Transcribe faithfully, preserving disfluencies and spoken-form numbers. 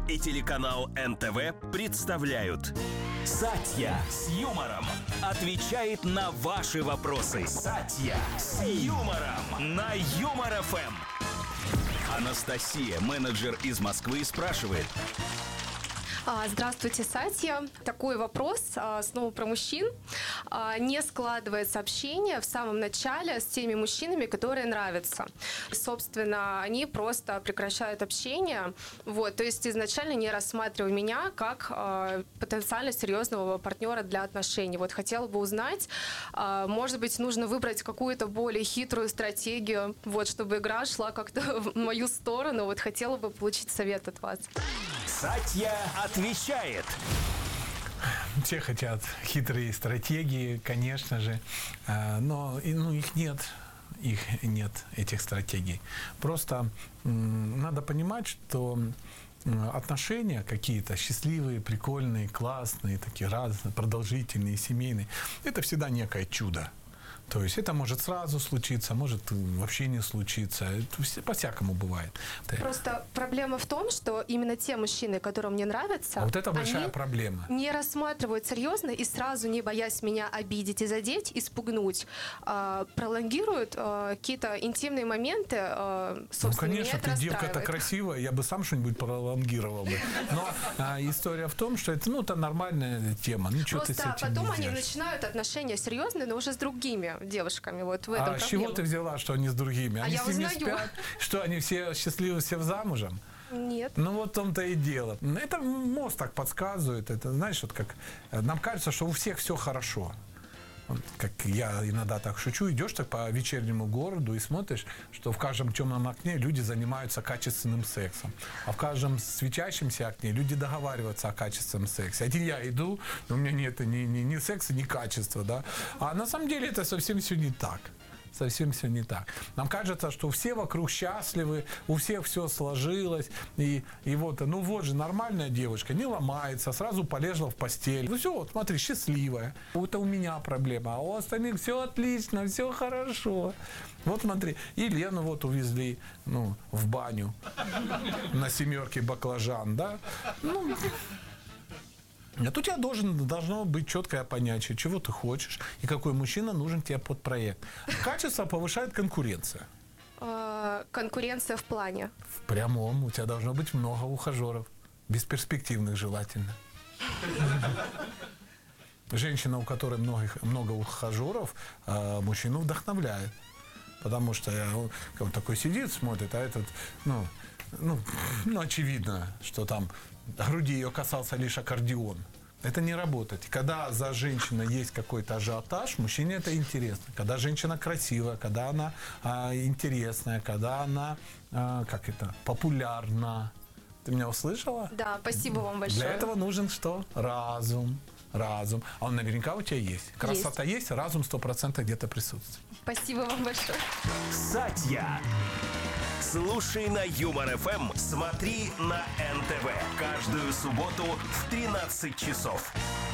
и телеканал эн тэ вэ представляют «Сатья с юмором» отвечает на ваши вопросы. «Сатья с юмором» на Юмор эф эм. Анастасия, менеджер из Москвы, спрашивает. Здравствуйте, Сатья. Такой вопрос, снова про мужчин. Не складывается общение в самом начале с теми мужчинами, которые нравятся. Собственно, они просто прекращают общение. Вот, то есть изначально не рассматривая меня как потенциально серьезного партнера для отношений. Вот хотела бы узнать, может быть, нужно выбрать какую-то более хитрую стратегию, вот, чтобы игра шла как-то в мою сторону. Вот хотела бы получить совет от вас. Сатья отвечает. Все хотят хитрые стратегии, конечно же, но ну, их нет. Их нет, этих стратегий. Просто м, надо понимать, что отношения какие-то счастливые, прикольные, классные, такие разные, продолжительные, семейные, это всегда некое чудо. То есть это может сразу случиться, может вообще не случиться. Это по-всякому бывает. Просто проблема в том, что именно те мужчины, которые мне нравятся, а вот это большая они проблема. Не рассматривают серьезно и сразу, не боясь меня обидеть и задеть, испугнуть, э, пролонгируют э, какие-то интимные моменты. Э, ну, конечно, ты девка-то красивая, я бы сам что-нибудь пролонгировал бы. Но а, история в том, что это, ну, это нормальная тема. Ну, что Просто ты с этим потом не они делаешь? начинают отношения серьезные, но уже с другими девушками. Вот в этом а с проблема. чего ты взяла, что они с другими? А Они я с ними узнаю. спят? Что, они все счастливы, все замужем? Нет. Ну вот в том-то и дело. Это мозг так подсказывает. Это, знаешь, вот как нам кажется, что у всех все хорошо. Вот, как я иногда так шучу, идешь так по вечернему городу и смотришь, что в каждом темном окне люди занимаются качественным сексом, а в каждом светящемся окне люди договариваются о качественном сексе. Один я иду, но у меня нет ни, ни, ни секса, ни качества, да. А на самом деле это совсем все не так. Совсем все не так. Нам кажется, что все вокруг счастливы, у всех все сложилось, и, и вот, ну вот же нормальная девушка, не ломается, сразу полезла в постель. Ну все, вот смотри, счастливая. Это у меня проблема, а у остальных все отлично, все хорошо. Вот смотри, и Лену вот увезли, ну, в баню на семерке баклажан, да? Ну, а тут у тебя должен, должно быть четкое понятие, чего ты хочешь и какой мужчина нужен тебе под проект. Качество повышает конкуренция. Конкуренция в плане? В прямом. У тебя должно быть много ухажеров. Бесперспективных желательно. Женщина, у которой много, много ухажеров, мужчину вдохновляет. Потому что он такой сидит, смотрит, а этот, ну, ну, ну очевидно, что там груди ее касался лишь аккордеон. Это не работает. Когда за женщиной есть какой-то ажиотаж, мужчине это интересно. Когда женщина красивая, когда она а, интересная, когда она, а, как это, популярна. Ты меня услышала? Да, спасибо вам большое. Для этого нужен что? Разум. Разум. А он наверняка у тебя есть. Красота есть, есть разум сто процентов где-то присутствует. Спасибо вам большое. Сатья. Слушай на Юмор эф эм, смотри на эн тэ вэ каждую субботу в тринадцать часов.